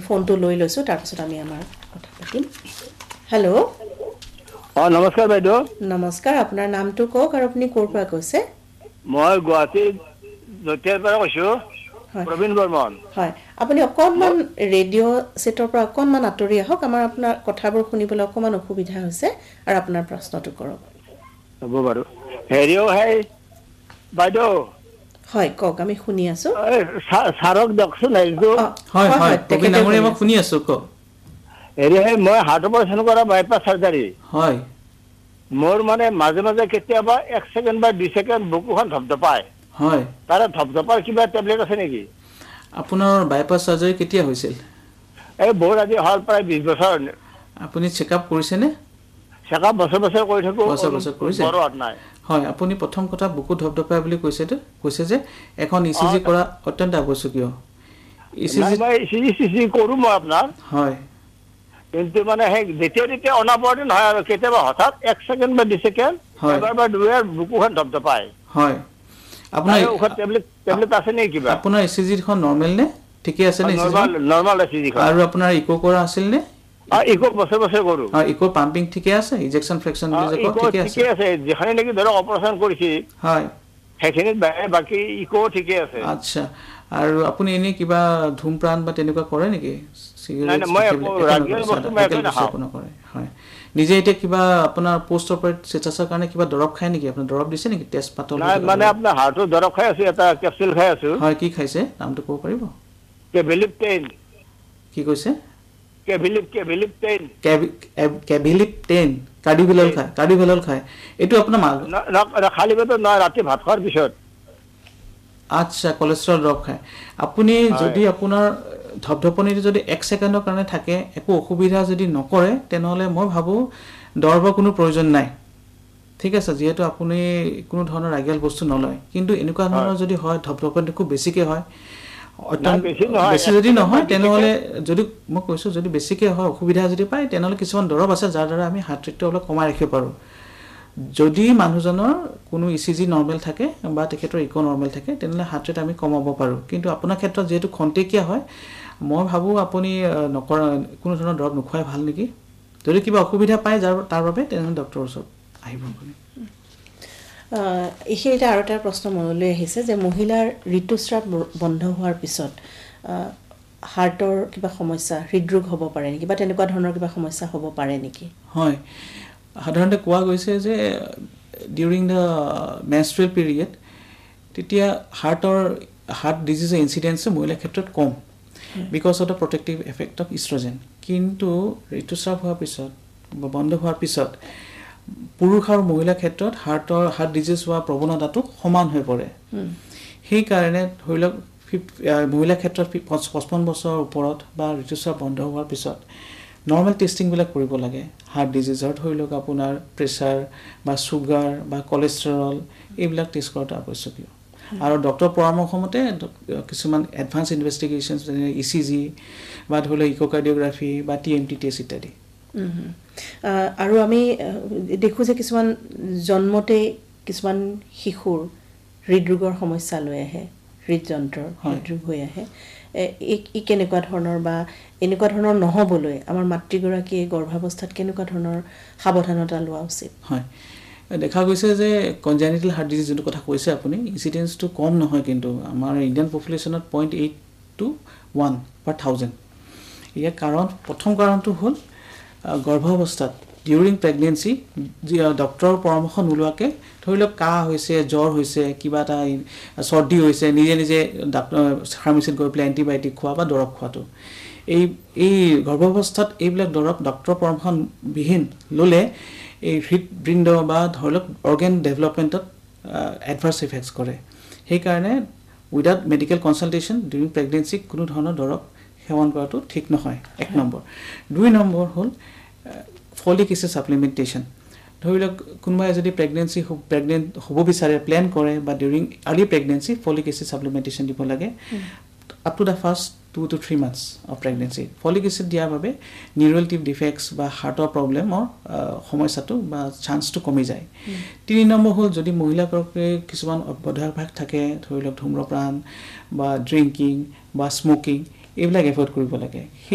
ফোনটো লৈ লৈছো তাৰ পিছত আমি আমাৰ কথা পাতিম হেল্ল' নমস্কাৰ বাইদেউ নমস্কাৰ আপোনাৰ নামটো কওক আৰু আপুনি ক'ৰ পৰা কৈছে মই গুৱাহাটী জতিয়াৰ পৰা কৈছো প্ৰবীণ বৰ্মন হয় আপুনি অকনমান ৰেডিঅ' সেটৰ পৰা অকনমান আঁতৰি আহক আমাৰ আপোনাৰ কথাবোৰ শুনিবলৈ অকমান অসুবিধা হৈছে আৰু আপোনাৰ প্ৰশ্নটো কৰক হ'ব বাৰু হেৰিও হে বাইদেউ হয় কওক আমি শুনি আছো সাৰক দেখছোন এইটো হয় হয় প্ৰবীণ ডাঙৰীয়া মই শুনি আছো কওক হেৰি হে মই হাৰ্ট অপাৰেশ্যন কৰা বাইপাছ সাৰ্জাৰী হয় মোৰ মানে মাজে মাজে কেতিয়াবা 1 সেকেন্ড বা 2 সেকেন্ড বুকুখন ধপধপায় হয় তাৰে ধপধপাৰ কিবা টেবলেট আছে নেকি আপোনাৰ বাইপাছ সাৰ্জাৰী কেতিয়া হৈছিল এই বহুত আজি হল প্ৰায় 20 বছৰ আপুনি চেকআপ কৰিছেনে চেকআপ বছৰ বছৰ কৰি থাকো বছৰ কৰিছে বৰ হোৱা নাই হয় আপুনি প্ৰথম কথা বুকু ধপধপায় বুলি কৈছে যে এখন ইচিজি কৰা অত্যন্ত আৱশ্যকীয় ইচিজি কৰো মই আপোনাৰ হয় কিন্তু মানে সেই যেতিয়া অনাবৰতে নহয় আৰু কেতিয়াবা হঠাৎ 1 সেকেন্ড বা 2 সেকেন্ড এবাৰ বা দুবাৰ বুকুখন ধপধপায় হয় আপোনাৰ টেবলেট আছে নেকি কিবা আপোনাৰ ইচিজি খন নৰমাল নে ঠিকে আছে নে নৰমাল ইচিজি খন আৰু আপোনাৰ ইকো কৰা আছিল নে ইকো বছৰ বছৰ কৰো ইকো পাম্পিং ঠিকে আছে ইনজেকশন ফ্ৰেকশন বুলি যে ঠিকে আছে যেখানে নেকি ধৰক অপাৰেশ্যন কৰিছি হয় সেইখিনিত বাকি ইকো ঠিকে আছে আচ্ছা আৰু আপুনি এনে কিবা ধূমপান বা তেনেকুৱা কৰে নেকি নাই মই ৰাগিয়াল বস্তু মই একো নাখাওঁ কৰে হয় নিজে এতিয়া কিবা আপোনাৰ পোষ্ট অপাৰেট ষ্টেটাছৰ কাৰণে কিবা দৰব খায় নেকি আপোনাৰ দৰব দিছে নেকি টেষ্ট পাতল নাই মানে আপোনাৰ হাৰ্টৰ দৰব খাই আছো এটা কেপচুল খাই আছো হয় কি খাইছে নামটো ক'ব পাৰিব কেভিলিপটেন কি কৈছে কেভিলিপটেন কাৰ্ডিভেলল খায় এইটো আপোনাৰ খালি পেটত নহয় ৰাতি ভাত খোৱাৰ পিছত আচ্ছা কোলেষ্ট্ৰল দৰব খায় আপুনি যদি আপোনাৰ ধপধপনিটো যদি 1 সেকেন্ডৰ কাৰণে থাকে একো অসুবিধা যদি নকৰে তেনেহলে মই ভাবো দৰবৰ কোনো প্ৰয়োজন নাই ঠিক আছে যেহেতু আপুনি কোনো ধৰণৰ ৰাগিয়াল বস্তু নলয় কিন্তু এনেকুৱা ধৰণৰ যদি হয় ধপধপনি খুব বেছিকে হয় বেছি যদি নহয় তেনেহলে যদি মই কৈছো যদি বেছিকে হয় অসুবিধা যদি পায় তেনেহলে কিছুমান দৰব আছে যাৰ দ্বাৰা আমি হাৰ্ট ৰেটটো অলপ কমাই ৰাখিব পাৰো যদি মানুহজনৰ কোনো ইচিজি নৰমাল থাকে বা তেখেতৰ ইকো নৰমাল থাকে তেনেহলে হাৰ্ট ৰেট আমি কমাব পাৰো কিন্তু আপোনাৰ ক্ষেত্ৰত যেহেতু খন্তেকীয়া হয় মই ভাবো আপুনি কোনো ধৰণৰ দৰব নোখোৱাই ভাল নেকি যদি কিবা অসুবিধা পায় তাৰ বাবে তেনেহলে ডক্টৰৰ ওচৰত আহিব আপুনি এইখিনিতে আৰু এটা প্ৰশ্ন মনলৈ আহিছে যে মহিলাৰ ঋতুস্ৰাৱ বন্ধ হোৱাৰ পিছত হাৰ্টৰ কিবা সমস্যা হৃদৰোগ হ'ব পাৰে নেকি বা তেনেকুৱা ধৰণৰ কিবা সমস্যা হ'ব পাৰে নেকি হয় সাধাৰণতে কোৱা গৈছে যে ডিউৰিং দ্য মেনষ্ট্ৰুৱেল পিৰিয়ড তেতিয়া হাৰ্ট ডিজিজৰ ইনচিডেন্স মহিলাৰ ক্ষেত্ৰত কম because of the protective effect of oestrogen কিন্তু ঋতুস্ৰাৱ হোৱাৰ পিছত বা বন্ধ হোৱাৰ পিছত পুৰুষ আৰু মহিলাৰ ক্ষেত্ৰত হাৰ্ট ডিজিজ হোৱা প্ৰৱণতাটো সমান হৈ পৰে সেই কাৰণে ধৰি লওক মহিলাৰ ক্ষেত্ৰত 55 বছৰৰ ওপৰত বা ঋতুস্ৰাৱ বন্ধ হোৱাৰ পিছত নৰ্মেল টেষ্টিংবিলাক কৰিব লাগে হাৰ্ট ডিজিজৰ ধৰি লওক আপোনাৰ প্ৰেছাৰ বা চুগাৰ বা কোলেষ্ট্ৰল এইবিলাক টেষ্ট কৰাটো আৱশ্যকীয় আৰু ডক্টৰৰ পৰামৰ্শ মতে কিছুমান এডভান্স ইনভেষ্টিগেশ্যনছ যেনে ইচিজি বা ধৰি লওক ইক'কাৰ্ডিঅ'গ্ৰাফি বা টিএমটি টেষ্ট ইত্যাদি আৰু আমি দেখো যে কিছুমান জন্মতে কিছুমান শিশুৰ হৃদৰোগৰ সমস্যা লৈ আহে হৃদযন্ত্ৰৰ হৃদৰোগ হৈ আহে ই কেনেকুৱা ধৰণৰ বা এনেকুৱা ধৰণৰ নহবলৈ আমাৰ মাতৃগৰাকীয়ে গৰ্ভাৱস্থাত কেনেকুৱা ধৰণৰ সাৱধানতা লোৱা উচিত হয় দেখা গৈছে যে কনজেনিটেল হাৰ্ট ডিজিজ যোনটো কথা কৈছে আপুনি ইনচিডেন্সটো কম নহয় কিন্তু আমাৰ ইণ্ডিয়ান পপুলেশ্যনত 0.8 to 1 per 1000 ইয়াৰ প্ৰথম কাৰণটো হ'ল গৰ্ভাৱস্থাত ডিউৰিং প্ৰেগনেন্সি ডক্টৰৰ পৰামৰ্শ নোলোৱাকৈ ধৰি লওক কাহ হৈছে জ্বৰ হৈছে কিবা এটা চৰ্দি হৈছে নিজে নিজে ফাৰ্মাচীত গৈ পেলাই এণ্টিবায়'টিক খোৱা বা দৰৱ খোৱাটো এই গৰ্ভাৱস্থাত এইবিলাক দৰৱ ডক্টৰৰ পৰামৰ্শবিহীন ল'লে এই হৃদবৃন্দ বা ধৰি লওক অৰ্গেন ডেভেলপমেণ্টত এডভাৰ্ছ ইফেক্টছ কৰে সেইকাৰণে without medical consultation during pregnancy কোনো ধৰণৰ দৰৱ সেৱন কৰাটো ঠিক নহয় 1 নম্বৰ 2 নম্বৰ হ'ল ফলিক এচিড সাপ্লিমেন্টেশ্যন ধৰি লওক কোনোবাই যদি প্ৰেগনেন্ট হ'ব বিচাৰে প্লেন কৰে বা during early pregnancy folic acid সাপ্লিমেন্টেশ্যন দিব লাগে up to the first 2 to 3 months of pregnancy folic acid দিয়াৰ বাবে নিউৰল টিপ ডিফেক্টছ বা হাৰ্টৰ প্ৰব্লেমৰ সমস্যাটো বা চান্সটো কমি যায় 3 নম্বৰ হ'ল যদি মহিলাগৰাকীৰ কিছুমান অভ্যাস থাকে ধৰি লওক ধূম্ৰপান বা ড্ৰিংকিং বা স্মোকিং এইবিলাক এভয়েড কৰিব লাগে